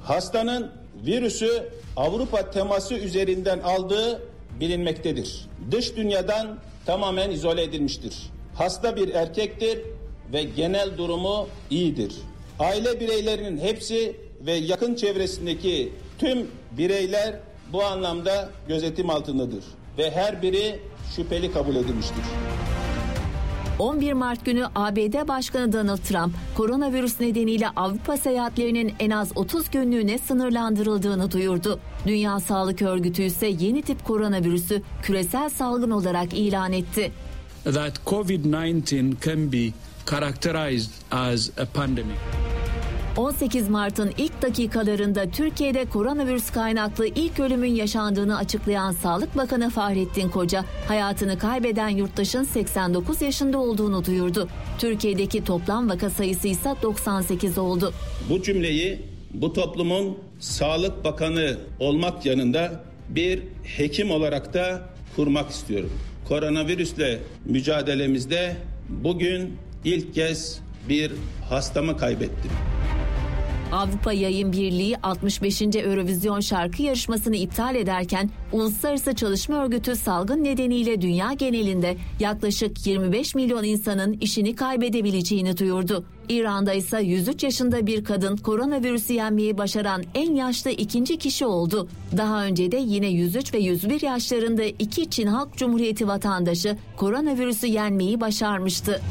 Hastanın virüsü Avrupa teması üzerinden aldığı bilinmektedir. Dış dünyadan tamamen izole edilmiştir. Hasta bir erkektir ve genel durumu iyidir. Aile bireylerinin hepsi ve yakın çevresindeki tüm bireyler bu anlamda gözetim altındadır ve her biri şüpheli kabul edilmiştir. 11 Mart günü ABD Başkanı Donald Trump, koronavirüs nedeniyle Avrupa seyahatlerinin en az 30 günlüğüne sınırlandırıldığını duyurdu. Dünya Sağlık Örgütü ise yeni tip koronavirüsü küresel salgın olarak ilan etti. That COVID-19 can be characterized as a pandemic. 18 Mart'ın ilk dakikalarında Türkiye'de koronavirüs kaynaklı ilk ölümün yaşandığını açıklayan Sağlık Bakanı Fahrettin Koca, hayatını kaybeden yurttaşın 89 yaşında olduğunu duyurdu. Türkiye'deki toplam vaka sayısı ise 98 oldu. Bu cümleyi bu toplumun Sağlık Bakanı olmak yanında bir hekim olarak da kurmak istiyorum. Koronavirüsle mücadelemizde bugün ilk kez bir hastamı kaybettim. Avrupa Yayın Birliği 65. Eurovision şarkı yarışmasını iptal ederken Uluslararası Çalışma Örgütü salgın nedeniyle dünya genelinde yaklaşık 25 milyon insanın işini kaybedebileceğini duyurdu. İran'da ise 103 yaşında bir kadın koronavirüsü yenmeyi başaran en yaşlı ikinci kişi oldu. Daha önce de yine 103 ve 101 yaşlarında iki Çin Halk Cumhuriyeti vatandaşı koronavirüsü yenmeyi başarmıştı.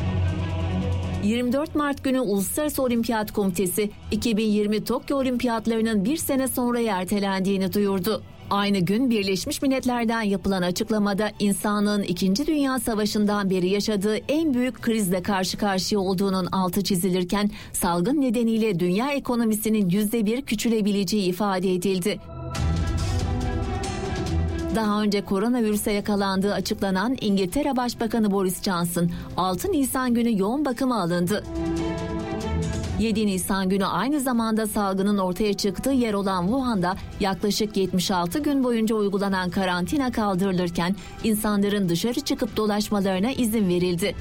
24 Mart günü Uluslararası Olimpiyat Komitesi 2020 Tokyo Olimpiyatlarının bir sene sonra ertelendiğini duyurdu. Aynı gün Birleşmiş Milletler'den yapılan açıklamada insanlığın 2. Dünya Savaşı'ndan beri yaşadığı en büyük krizle karşı karşıya olduğunun altı çizilirken salgın nedeniyle dünya ekonomisinin %1 küçülebileceği ifade edildi. Daha önce koronavirüse yakalandığı açıklanan İngiltere Başbakanı Boris Johnson 6 Nisan günü yoğun bakıma alındı. 7 Nisan günü aynı zamanda salgının ortaya çıktığı yer olan Wuhan'da yaklaşık 76 gün boyunca uygulanan karantina kaldırılırken insanların dışarı çıkıp dolaşmalarına izin verildi.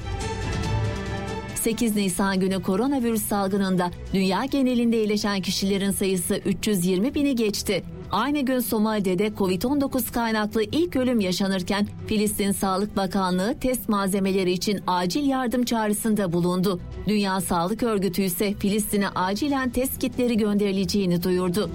8 Nisan günü koronavirüs salgınında dünya genelinde iyileşen kişilerin sayısı 320 bini geçti. Aynı gün Somali'de Covid-19 kaynaklı ilk ölüm yaşanırken Filistin Sağlık Bakanlığı test malzemeleri için acil yardım çağrısında bulundu. Dünya Sağlık Örgütü ise Filistin'e acilen test kitleri gönderileceğini duyurdu.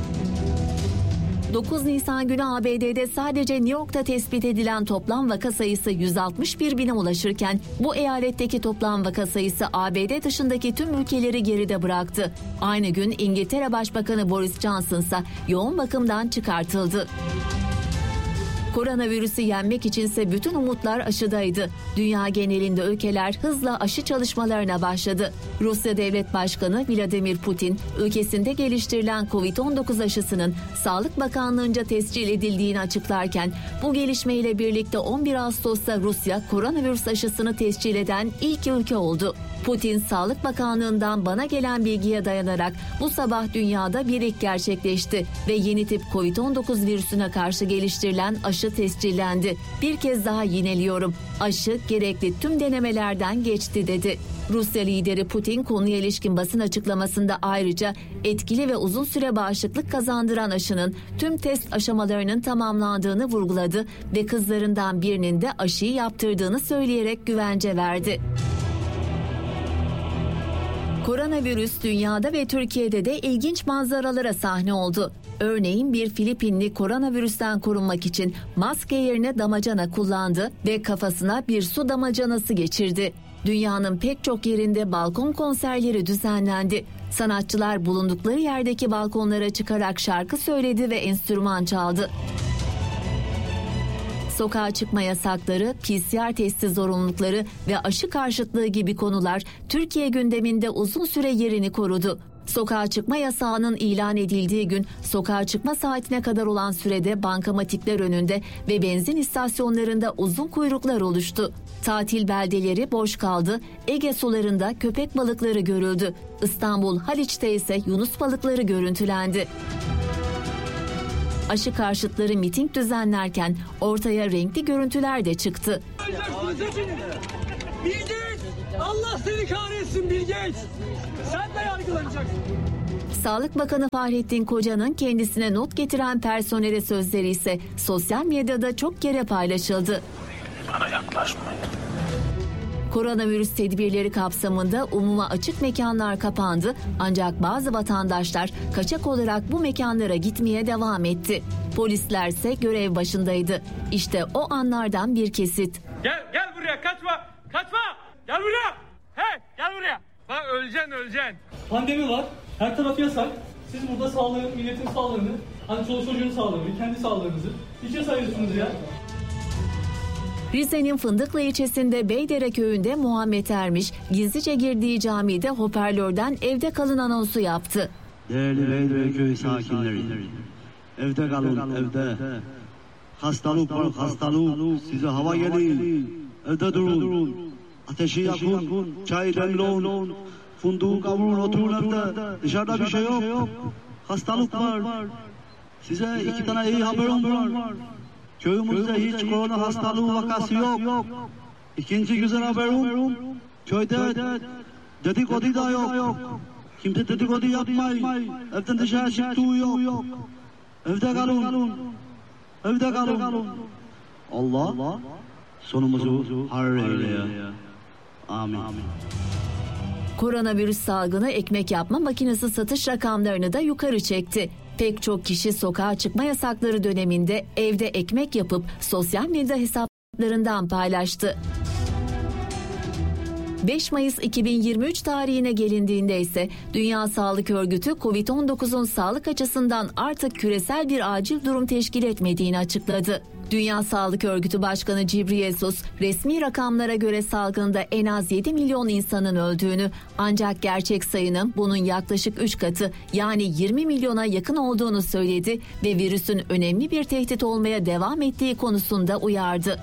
9 Nisan günü ABD'de sadece New York'ta tespit edilen toplam vaka sayısı 161 bine ulaşırken bu eyaletteki toplam vaka sayısı ABD dışındaki tüm ülkeleri geride bıraktı. Aynı gün İngiltere Başbakanı Boris Johnson ise yoğun bakımdan çıkartıldı. Koronavirüsü yenmek içinse bütün umutlar aşıdaydı. Dünya genelinde ülkeler hızla aşı çalışmalarına başladı. Rusya Devlet Başkanı Vladimir Putin, ülkesinde geliştirilen Covid-19 aşısının Sağlık Bakanlığı'nca tescil edildiğini açıklarken, bu gelişmeyle birlikte 11 Ağustos'ta Rusya koronavirüs aşısını tescil eden ilk ülke oldu. Putin, Sağlık Bakanlığı'ndan bana gelen bilgiye dayanarak bu sabah dünyada bir ilk gerçekleşti ve yeni tip Covid-19 virüsüne karşı geliştirilen aşı tescillendi. Bir kez daha yineliyorum. Aşı gerekli tüm denemelerden geçti dedi. Rusya lideri Putin konuya ilişkin basın açıklamasında ayrıca etkili ve uzun süre bağışıklık kazandıran aşının tüm test aşamalarının tamamlandığını vurguladı ve kızlarından birinin de aşıyı yaptırdığını söyleyerek güvence verdi. Koronavirüs dünyada ve Türkiye'de de ilginç manzaralara sahne oldu. Örneğin bir Filipinli koronavirüsten korunmak için maske yerine damacana kullandı ve kafasına bir su damacanası geçirdi. Dünyanın pek çok yerinde balkon konserleri düzenlendi. Sanatçılar bulundukları yerdeki balkonlara çıkarak şarkı söyledi ve enstrüman çaldı. Sokağa çıkma yasakları, PCR testi zorunlulukları ve aşı karşıtlığı gibi konular Türkiye gündeminde uzun süre yerini korudu. Sokağa çıkma yasağının ilan edildiği gün sokağa çıkma saatine kadar olan sürede bankamatikler önünde ve benzin istasyonlarında uzun kuyruklar oluştu. Tatil beldeleri boş kaldı. Ege sularında köpek balıkları görüldü. İstanbul Haliç'te ise yunus balıkları görüntülendi. Aşı karşıtları miting düzenlerken ortaya renkli görüntüler de çıktı. Bill Gates, Allah seni kahretsin Bill Gates. Sen de yargılanacaksın. Sağlık Bakanı Fahrettin Koca'nın kendisine not getiren personele sözleri ise sosyal medyada çok kere paylaşıldı. Bana yaklaşmayın. Koronavirüs tedbirleri kapsamında umuma açık mekanlar kapandı ancak bazı vatandaşlar kaçak olarak bu mekanlara gitmeye devam etti. Polisler ise görev başındaydı. İşte o anlardan bir kesit. Gel buraya, kaçma gel buraya, gel buraya, bak öleceksin. Pandemi var, her taraf yasak. Siz burada sağlığın, milletin sağlığını, hani çoluk çocuğun sağlığını, kendi sağlığınızı hiçe sayıyorsunuz ya. Rize'nin Fındıklı ilçesinde Beydere köyünde Muhammed Ermiş gizlice girdiği camide hoparlörden evde kalın anonsu yaptı. Değerli Beydere köyü sakinleri, evde kalın, evde. Hastalık var, hastalık. Size hava geliyor. Evde durun. Ateşi yakın, çay demleyin, fındığı kavurun, oturun evde. Dışarıda bir şey yok. Hastalık var. Size 2 tane iyi haberim var. Köyümüzde hiç korona hastalığı vakası yok. İkinci güzel haberim, köyde dedikodu da yok. Kimse dedikodu yapmayın. Evden dışarı çıktığı yok. Evde kalın. Allah sonumuzu hayır eyle. Amin. Koronavirüs salgını ekmek yapma makinesi satış rakamlarını da yukarı çekti. Pek çok kişi sokağa çıkma yasakları döneminde evde ekmek yapıp sosyal medya hesaplarından paylaştı. 5 Mayıs 2023 tarihine gelindiğinde ise Dünya Sağlık Örgütü Covid-19'un sağlık açısından artık küresel bir acil durum teşkil etmediğini açıkladı. Dünya Sağlık Örgütü Başkanı Ghebreyesus, resmi rakamlara göre salgında en az 7 milyon insanın öldüğünü, ancak gerçek sayının bunun yaklaşık 3 katı yani 20 milyona yakın olduğunu söyledi ve virüsün önemli bir tehdit olmaya devam ettiği konusunda uyardı.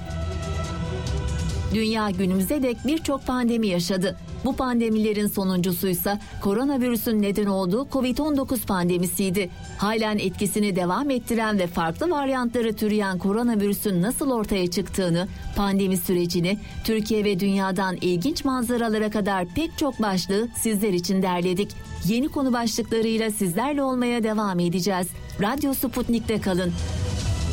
Dünya günümüze dek birçok pandemi yaşadı. Bu pandemilerin sonuncusuysa koronavirüsün neden olduğu Covid-19 pandemisiydi. Halen etkisini devam ettiren ve farklı varyantları türeyen koronavirüsün nasıl ortaya çıktığını, pandemi sürecini, Türkiye ve dünyadan ilginç manzaralara kadar pek çok başlığı sizler için derledik. Yeni konu başlıklarıyla sizlerle olmaya devam edeceğiz. Radyo Sputnik'te kalın.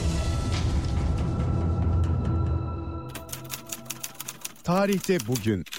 Tarihte bugün